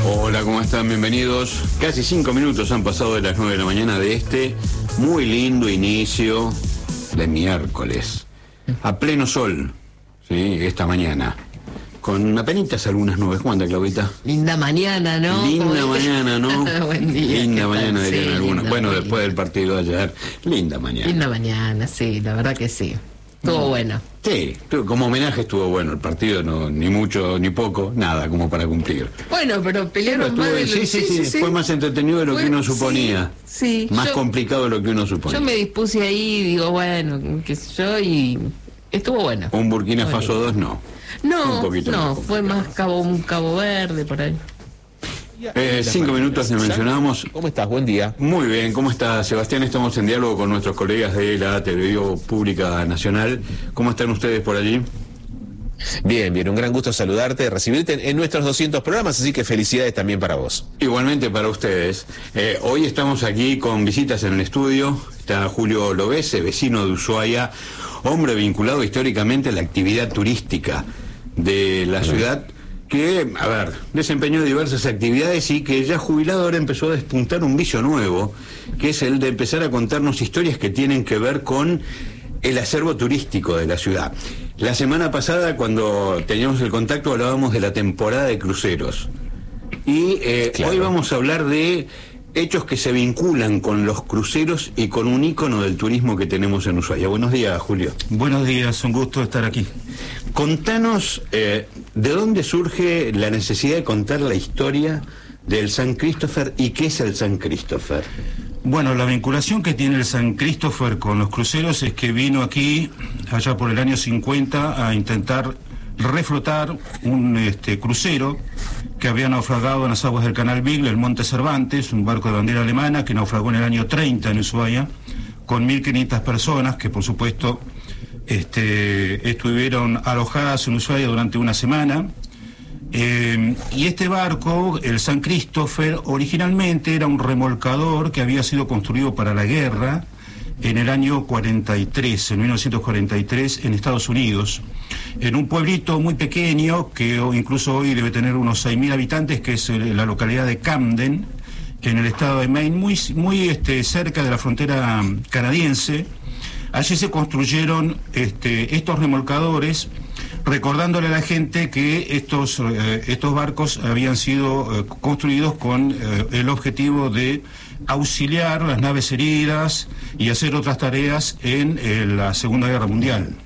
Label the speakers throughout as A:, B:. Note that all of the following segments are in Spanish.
A: Hola, ¿cómo están? Bienvenidos. Casi 5 minutos han pasado de las 9 de la mañana de este muy lindo inicio de miércoles. A pleno sol, ¿sí? Esta mañana. Con apenitas algunas nubes. ¿Cómo anda, Claudita?
B: Linda mañana, ¿no?
A: Linda mañana, ¿no?
B: Buen día.
A: Linda mañana, dirían
B: sí,
A: algunos. Bueno,
B: mañana.
A: después del partido de ayer, linda mañana.
B: Linda mañana, sí, la verdad que sí. Estuvo bueno.
A: Sí, como homenaje estuvo bueno. El partido no, ni mucho, ni poco, nada como para cumplir.
B: Bueno, pero pelearon más de lo
A: sí, fue más entretenido de lo que uno suponía.
B: Sí,
A: más complicado de lo que uno suponía.
B: Yo me dispuse ahí, digo, bueno, qué sé yo, y estuvo bueno.
A: Un Burkina Faso 2 no.
B: No, fue más un Cabo Verde, por ahí.
A: 5 minutos le mencionamos.
C: ¿Cómo estás? Buen día.
A: Muy bien, ¿cómo está Sebastián? Estamos en diálogo con nuestros colegas de la Televisión Pública Nacional. ¿Cómo están ustedes por allí?
C: Bien, un gran gusto saludarte, recibirte en nuestros 200 programas, así que felicidades también para vos.
A: Igualmente para ustedes. Hoy estamos aquí con visitas en el estudio. Está Julio Lobese, vecino de Ushuaia, hombre vinculado históricamente a la actividad turística de la ciudad, que, desempeñó diversas actividades y que ya jubilado ahora empezó a despuntar un vicio nuevo, que es el de empezar a contarnos historias que tienen que ver con el acervo turístico de la ciudad. La semana pasada, cuando teníamos el contacto, hablábamos de la temporada de cruceros. Y claro, hoy vamos a hablar de hechos que se vinculan con los cruceros y con un ícono del turismo que tenemos en Ushuaia. Buenos días, Julio.
D: Buenos días, un gusto estar aquí.
A: Contanos, ¿de dónde surge la necesidad de contar la historia del San Christopher y qué es el San Christopher?
D: Bueno, la vinculación que tiene el San Christopher con los cruceros es que vino aquí, allá por el año 50, a intentar reflotar un crucero que había naufragado en las aguas del Canal Beagle, el Monte Cervantes, un barco de bandera alemana que naufragó en el año 30 en Ushuaia, con 1.500 personas que, por supuesto, estuvieron alojadas en Ushuaia durante una semana. Y este barco, el San Christopher, originalmente era un remolcador que había sido construido para la guerra en el año 43, en 1943, en Estados Unidos, en un pueblito muy pequeño, que incluso hoy debe tener unos 6.000 habitantes, que es la localidad de Camden, en el estado de Maine, muy cerca de la frontera canadiense. Allí se construyeron estos remolcadores, recordándole a la gente que estos barcos habían sido construidos con el objetivo de auxiliar las naves heridas y hacer otras tareas en la Segunda Guerra Mundial.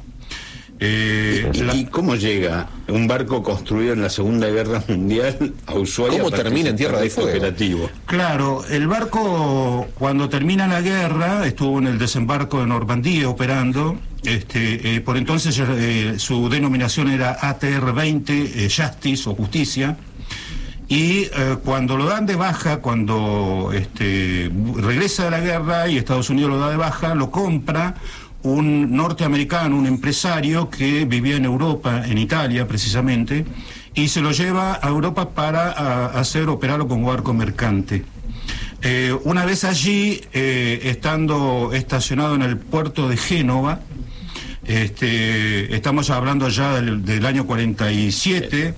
A: ¿Y cómo llega un barco construido en la Segunda Guerra Mundial a Ushuaia?
C: ¿Cómo termina en Tierra de Fuego?
A: Operativo?
D: Claro, el barco, cuando termina la guerra, estuvo en el desembarco de Normandía operando. Por entonces su denominación era ATR-20, Justice o Justicia. Y cuando lo dan de baja, cuando regresa de la guerra y Estados Unidos lo da de baja, lo compra un norteamericano, un empresario que vivía en Europa, en Italia precisamente, y se lo lleva a Europa para operarlo como barco mercante. Una vez allí, estando estacionado en el puerto de Génova, estamos hablando ya del año 47,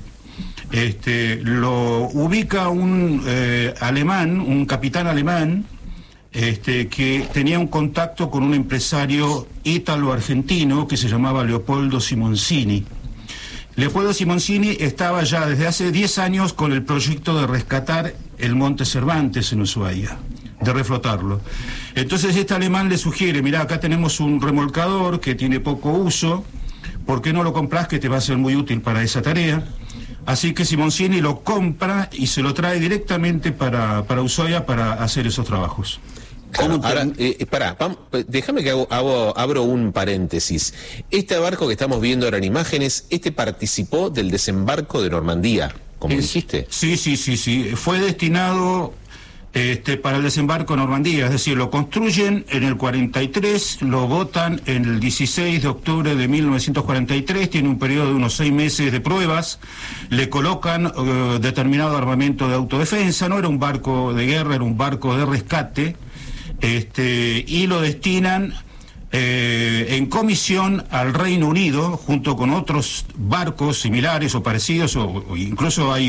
D: lo ubica un alemán, un capitán alemán, que tenía un contacto con un empresario ítalo-argentino que se llamaba Leopoldo Simoncini. Leopoldo Simoncini estaba ya desde hace 10 años con el proyecto de rescatar el Monte Cervantes en Ushuaia, de reflotarlo. Entonces este alemán le sugiere, mirá, acá tenemos un remolcador que tiene poco uso, ¿por qué no lo compras, que te va a ser muy útil para esa tarea? Así que Simoncini lo compra y se lo trae directamente para Ushuaia para hacer esos trabajos.
C: Claro, ahora, déjame que abro un paréntesis. Este barco que estamos viendo ahora en imágenes, participó del desembarco de Normandía, como dijiste.
D: Sí. Fue destinado para el desembarco de Normandía, es decir, lo construyen en el 43, lo votan en el 16 de octubre de 1943, tiene un periodo de unos 6 meses de pruebas, le colocan determinado armamento de autodefensa, no era un barco de guerra, era un barco de rescate, y lo destinan en comisión al Reino Unido, junto con otros barcos similares o parecidos, o incluso hay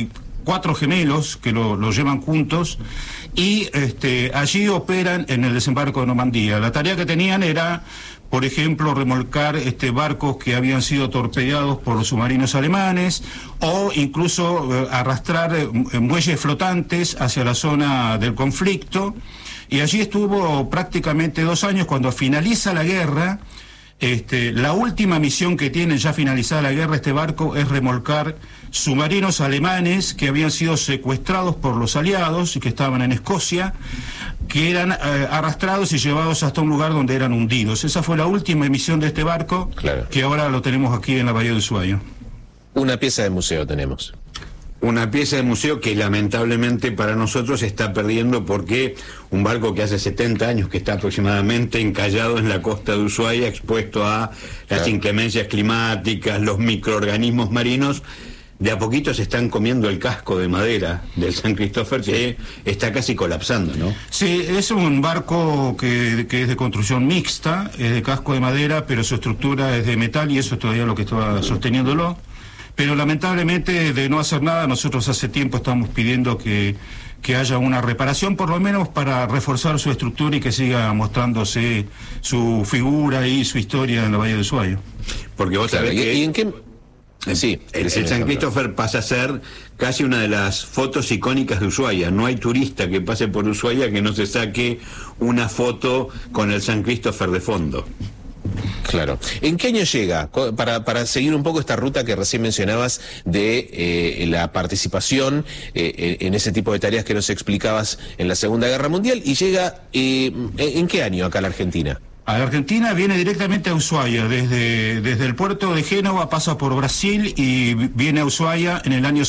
D: 4 gemelos que lo llevan juntos y allí operan en el desembarco de Normandía. La tarea que tenían era, por ejemplo, remolcar barcos que habían sido torpedeados por los submarinos alemanes o incluso arrastrar muelles flotantes hacia la zona del conflicto. Y allí estuvo prácticamente 2 años. Cuando finaliza la guerra, la última misión que tiene ya finalizada la guerra este barco es remolcar submarinos alemanes que habían sido secuestrados por los aliados y que estaban en Escocia, que eran arrastrados y llevados hasta un lugar donde eran hundidos. Esa fue la última misión de este barco, claro, que ahora lo tenemos aquí en la Bahía de Ushuaia.
C: Una pieza de museo tenemos.
A: Una pieza de museo que lamentablemente para nosotros se está perdiendo, porque un barco que hace 70 años que está aproximadamente encallado en la costa de Ushuaia, expuesto a las inclemencias climáticas, los microorganismos marinos, de a poquito se están comiendo el casco de madera del San Christopher, que está casi colapsando, ¿no?
D: Sí, es un barco que es de construcción mixta, es de casco de madera, pero su estructura es de metal y eso es todavía lo que está sosteniéndolo. Pero lamentablemente, de no hacer nada, nosotros hace tiempo estamos pidiendo que haya una reparación, por lo menos para reforzar su estructura y que siga mostrándose su figura y su historia en la Bahía de Ushuaia.
A: Porque vos sabés que...
C: ¿Y en qué...? Sí,
A: el San Christopher pasa a ser casi una de las fotos icónicas de Ushuaia. No hay turista que pase por Ushuaia que no se saque una foto con el San Christopher de fondo.
C: Claro. ¿En qué año llega? Para seguir un poco esta ruta que recién mencionabas de la participación en ese tipo de tareas que nos explicabas en la Segunda Guerra Mundial, y llega ¿en qué año acá a la Argentina?
D: A la Argentina viene directamente a Ushuaia, desde el puerto de Génova pasa por Brasil y viene a Ushuaia en el año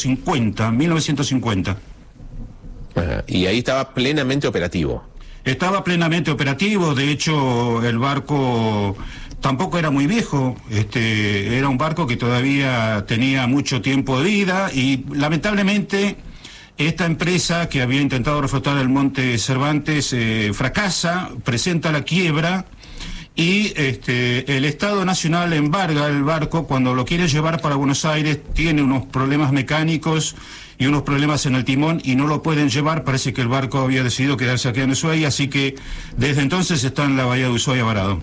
D: 1950.
C: Y ahí estaba plenamente operativo.
D: Estaba plenamente operativo, de hecho el barco tampoco era muy viejo, era un barco que todavía tenía mucho tiempo de vida y lamentablemente esta empresa que había intentado reflotar el Monte Cervantes fracasa, presenta la quiebra y el Estado Nacional embarga el barco. Cuando lo quiere llevar para Buenos Aires tiene unos problemas mecánicos y unos problemas en el timón y no lo pueden llevar. Parece que el barco había decidido quedarse aquí en Ushuaia, así que desde entonces está en la Bahía de Ushuaia varado.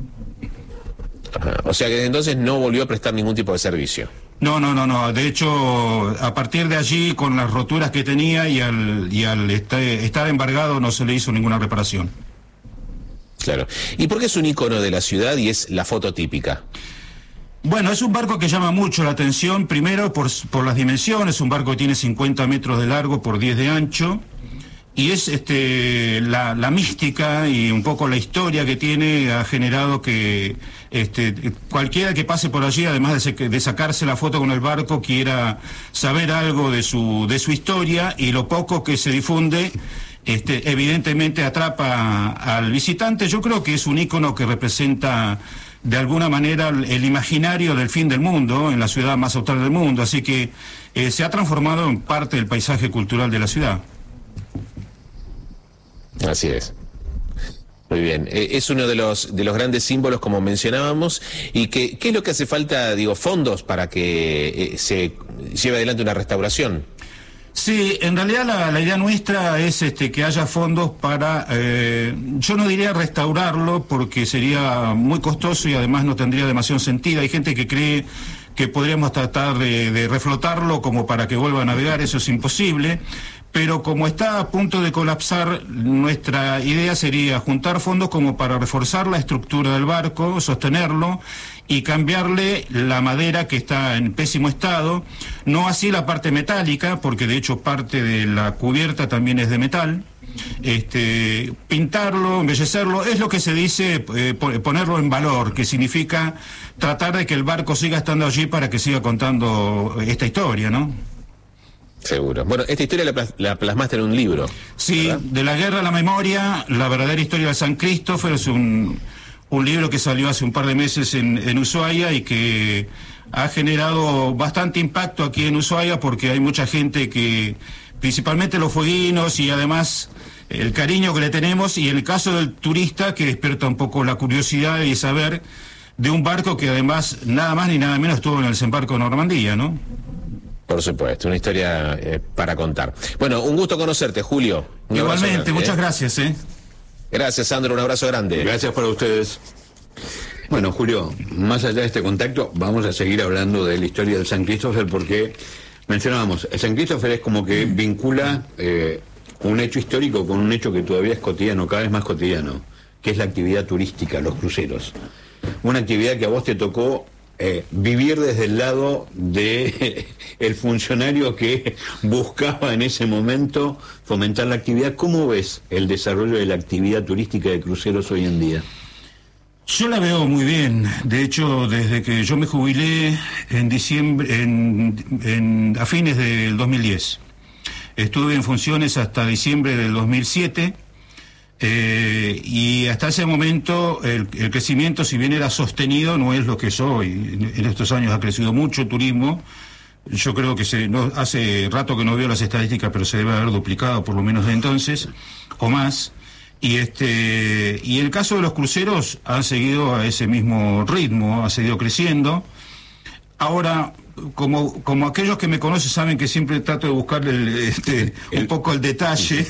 C: O sea que desde entonces no volvió a prestar ningún tipo de servicio.
D: No. De hecho, a partir de allí, con las roturas que tenía y al estar embargado, no se le hizo ninguna reparación.
C: Claro. ¿Y por qué es un ícono de la ciudad y es la foto típica?
D: Bueno, es un barco que llama mucho la atención, primero por las dimensiones. Un barco que tiene 50 metros de largo por 10 de ancho, y es la mística y un poco la historia que tiene ha generado que cualquiera que pase por allí, además de sacarse la foto con el barco, quiera saber algo de su historia, y lo poco que se difunde evidentemente atrapa al visitante. Yo creo que es un ícono que representa de alguna manera el imaginario del fin del mundo en la ciudad más austral del mundo, así que se ha transformado en parte del paisaje cultural de la ciudad.
C: Así es. Muy bien. Es uno de los grandes símbolos, como mencionábamos, y ¿qué es lo que hace falta, fondos para que se lleve adelante una restauración?
D: Sí, en realidad la idea nuestra es que haya fondos para, yo no diría restaurarlo porque sería muy costoso y además no tendría demasiado sentido. Hay gente que cree que podríamos tratar de reflotarlo como para que vuelva a navegar, eso es imposible. Pero como está a punto de colapsar, nuestra idea sería juntar fondos como para reforzar la estructura del barco, sostenerlo y cambiarle la madera que está en pésimo estado, no así la parte metálica, porque de hecho parte de la cubierta también es de metal. Pintarlo, embellecerlo, es lo que se dice ponerlo en valor, que significa tratar de que el barco siga estando allí para que siga contando esta historia, ¿no?
C: Seguro. Bueno, esta historia la plasmaste en un libro.
D: Sí, ¿verdad? De la guerra a la memoria, la verdadera historia de San Christopher, es un libro que salió hace un par de meses en Ushuaia y que ha generado bastante impacto aquí en Ushuaia porque hay mucha gente que, principalmente los fueguinos y además el cariño que le tenemos, y en el caso del turista que despierta un poco la curiosidad de saber de un barco que además nada más ni nada menos estuvo en el desembarco de Normandía, ¿no?
C: Por supuesto, una historia para contar. Bueno, un gusto conocerte, Julio.
D: Igualmente,
C: grande,
D: muchas gracias.
C: Gracias, Sandro, un abrazo grande.
A: Gracias para ustedes. Bueno, Julio, más allá de este contacto, vamos a seguir hablando de la historia del San Cristóbal, porque mencionábamos, el San Cristóbal es como que vincula un hecho histórico con un hecho que todavía es cotidiano, cada vez más cotidiano, que es la actividad turística, los cruceros. Una actividad que a vos te tocó vivir desde el lado de el funcionario que buscaba en ese momento fomentar la actividad. ¿Cómo ves el desarrollo de la actividad turística de cruceros hoy en día?
D: Yo la veo muy bien. De hecho, desde que yo me jubilé en diciembre, a fines del 2010, estuve en funciones hasta diciembre del 2007. Y hasta ese momento el crecimiento, si bien era sostenido, no es lo que es hoy. En estos años ha crecido mucho el turismo. Yo creo que hace rato que no veo las estadísticas, pero se debe haber duplicado por lo menos de entonces, o más. Y el caso de los cruceros ha seguido a ese mismo ritmo, ha seguido creciendo. Ahora, como aquellos que me conocen saben que siempre trato de buscarle un poco el detalle.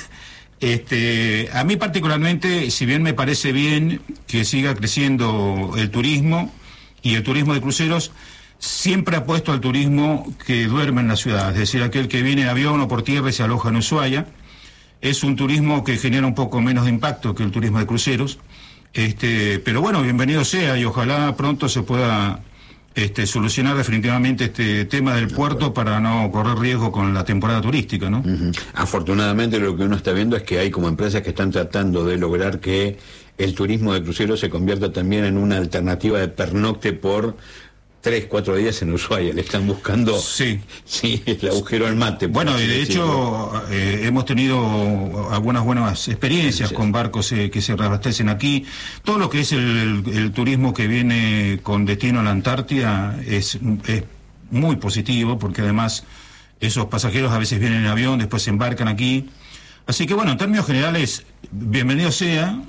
D: A mí particularmente, si bien me parece bien que siga creciendo el turismo y el turismo de cruceros, siempre apuesto al turismo que duerme en la ciudad, es decir, aquel que viene en avión o por tierra y se aloja en Ushuaia. Es un turismo que genera un poco menos de impacto que el turismo de cruceros, pero bueno, bienvenido sea, y ojalá pronto se pueda solucionar definitivamente este tema del puerto para no correr riesgo con la temporada turística, ¿no?
A: Afortunadamente lo que uno está viendo es que hay como empresas que están tratando de lograr que el turismo de cruceros se convierta también en una alternativa de pernocte por 3-4 días en Ushuaia. Le están buscando el agujero al mate.
D: Bueno, y de hecho hemos tenido algunas buenas experiencias con barcos que se reabastecen aquí. Todo lo que es el turismo que viene con destino a la Antártida es muy positivo, porque además esos pasajeros a veces vienen en avión, después se embarcan aquí. Así que bueno, en términos generales, bienvenido sea.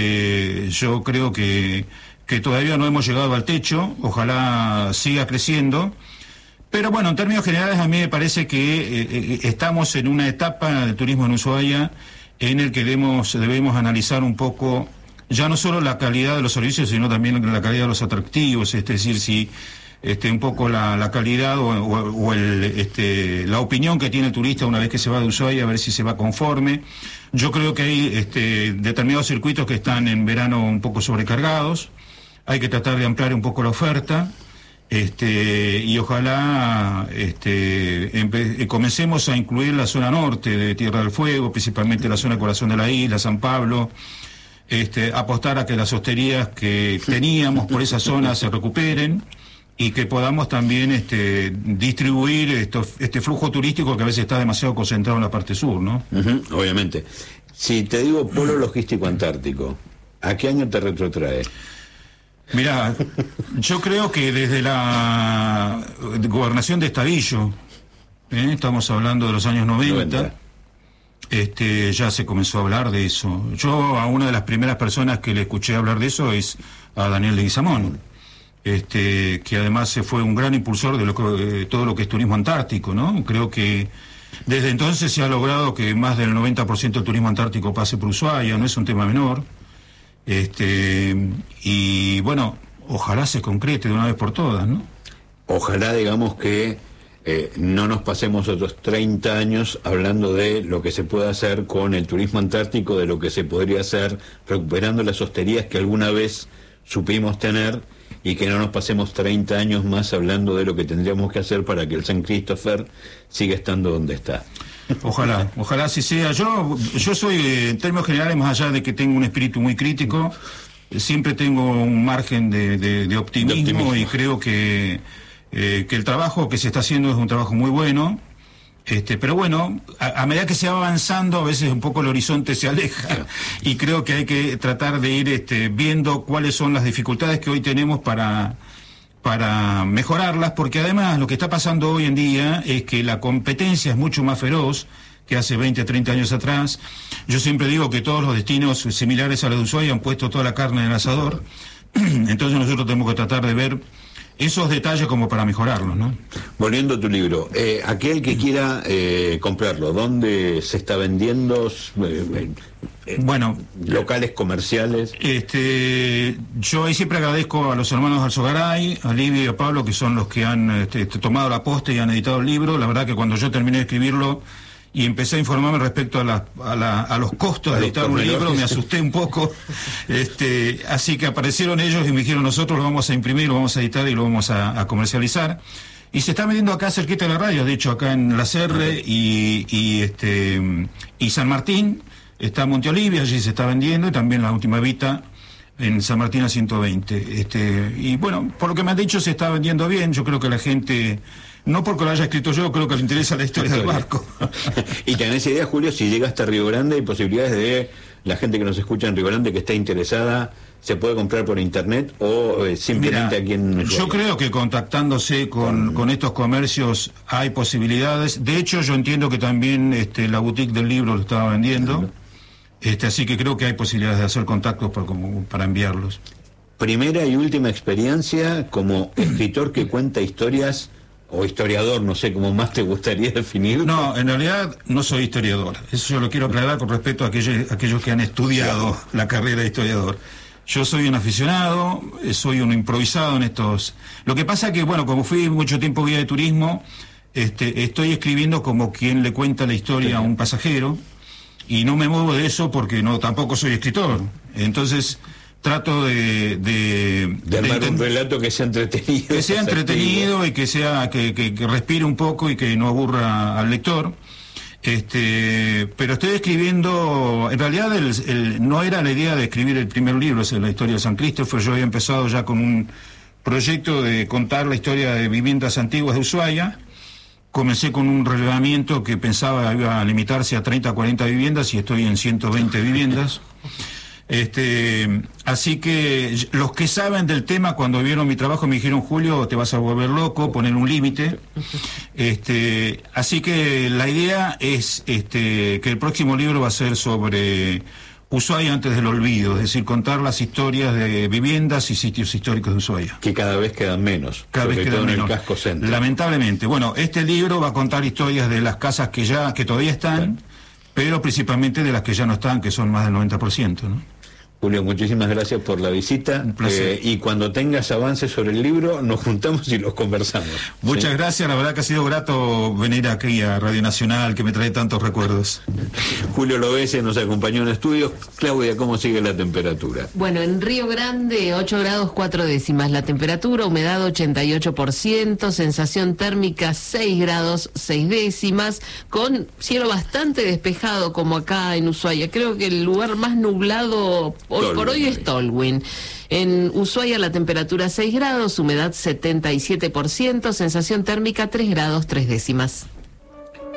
D: Yo creo que todavía no hemos llegado al techo, ojalá siga creciendo, pero bueno, en términos generales a mí me parece que estamos en una etapa del turismo en Ushuaia en el que debemos analizar un poco, ya no solo la calidad de los servicios, sino también la calidad de los atractivos, es decir, si un poco la calidad o la opinión que tiene el turista una vez que se va de Ushuaia, a ver si se va conforme. Yo creo que hay determinados circuitos que están en verano un poco sobrecargados. Hay que tratar de ampliar un poco la oferta, y ojalá comencemos a incluir la zona norte de Tierra del Fuego, principalmente la zona corazón de la isla, San Pablo, apostar a que las hosterías que teníamos por esa zona se recuperen y que podamos también distribuir este flujo turístico que a veces está demasiado concentrado en la parte sur, ¿no?
A: Obviamente. Si te digo polo logístico antártico, ¿a qué año te retrotrae?
D: Mirá, yo creo que desde la gobernación de Estadillo, estamos hablando de los años 90, ya se comenzó a hablar de eso. Yo a una de las primeras personas que le escuché hablar de eso es a Daniel Leguizamón, que además fue un gran impulsor de todo lo que es turismo antártico, ¿no? Creo que desde entonces se ha logrado que más del 90% del turismo antártico pase por Ushuaia, no es un tema menor. Y bueno, ojalá se concrete de una vez por todas, ¿no?
A: Ojalá, digamos, que no nos pasemos otros 30 años hablando de lo que se puede hacer con el turismo antártico, de lo que se podría hacer recuperando las hosterías que alguna vez supimos tener, y que no nos pasemos 30 años más hablando de lo que tendríamos que hacer para que el San Cristóbal siga estando donde está.
D: Ojalá así sea. Yo soy, en términos generales, más allá de que tengo un espíritu muy crítico, siempre tengo un margen de optimismo, y creo que el trabajo que se está haciendo es un trabajo muy bueno. Pero bueno, a medida que se va avanzando, a veces un poco el horizonte se aleja, y creo que hay que tratar de ir viendo cuáles son las dificultades que hoy tenemos para mejorarlas, porque además lo que está pasando hoy en día es que la competencia es mucho más feroz que hace 20, 30 años atrás. Yo siempre digo que todos los destinos similares a los de Ushuaia han puesto toda la carne en el asador, entonces nosotros tenemos que tratar de ver esos detalles como para mejorarlos, ¿no?
A: Volviendo a tu libro, aquel que quiera comprarlo, ¿dónde se está vendiendo?
D: Bueno,
A: locales comerciales.
D: Yo ahí siempre agradezco a los hermanos Alzogaray, a Livio y a Pablo, que son los que han tomado la posta y han editado el libro. La verdad que cuando yo terminé de escribirlo y empecé a informarme respecto a los costos de editar un libro, me asusté un poco. Así que aparecieron ellos y me dijeron: nosotros lo vamos a imprimir, lo vamos a editar y lo vamos a comercializar. Y se está vendiendo acá cerquita de la radio, de hecho acá en La Serre y San Martín. Está Monte Olivia, allí se está vendiendo, y también La Última Vita en San Martín a 120. Y bueno, por lo que me han dicho, se está vendiendo bien. Yo creo que la gente, no porque lo haya escrito yo, creo que le interesa la historia del barco.
A: ¿Y tenés idea, Julio, si llega hasta Río Grande, hay posibilidades de la gente que nos escucha en Río Grande que está interesada, se puede comprar por internet o simplemente aquí en Ushuaia?
D: Yo creo que contactándose con estos comercios hay posibilidades. De hecho, yo entiendo que también la boutique del libro lo estaba vendiendo. Así que creo que hay posibilidades de hacer contactos para enviarlos.
A: Primera y última experiencia como escritor que cuenta historias, o historiador, no sé cómo más te gustaría definir.
D: No, en realidad no soy historiador. Eso yo lo quiero aclarar con respecto a aquellos que han estudiado la carrera de historiador. Yo soy un aficionado, soy un improvisado en estos... Lo que pasa que, bueno, como fui mucho tiempo guía de turismo, estoy escribiendo como quien le cuenta la historia a un pasajero. Y no me muevo de eso porque tampoco soy escritor. Entonces trato de
A: armar un relato que sea entretenido.
D: Que sea entretenido y que respire un poco y que no aburra al lector. Pero estoy escribiendo, en realidad no era la idea de escribir el primer libro, es la historia de San Cristófer. Yo había empezado ya con un proyecto de contar la historia de viviendas antiguas de Ushuaia. Comencé con un relevamiento que pensaba iba a limitarse a 30 o 40 viviendas y estoy en 120 viviendas. Así que los que saben del tema, cuando vieron mi trabajo, me dijeron: Julio, te vas a volver loco, poner un límite. Así que la idea es que el próximo libro va a ser sobre Ushuaia antes del olvido, es decir, contar las historias de viviendas y sitios históricos de Ushuaia.
A: Que cada vez quedan menos,
D: cada vez quedan menos,
A: en el casco centro.
D: Lamentablemente. Bueno, este libro va a contar historias de las casas que todavía están, pero principalmente de las que ya no están, que son más del 90%, ¿no?
A: Julio, muchísimas gracias por la visita.
D: Un placer.
A: Y cuando tengas avances sobre el libro, nos juntamos y los conversamos.
D: Muchas gracias, la verdad que ha sido grato venir aquí a Radio Nacional, que me trae tantos recuerdos.
A: Julio Lovese nos acompañó en estudios. Claudia, ¿cómo sigue la temperatura?
B: Bueno, en Río Grande, 8 grados 4 décimas la temperatura, humedad 88%, sensación térmica 6 grados 6 décimas, con cielo bastante despejado como acá en Ushuaia. Creo que el lugar más nublado hoy por hoy es Tolwyn. En Ushuaia la temperatura 6 grados, humedad 77%, sensación térmica 3 grados 3 décimas.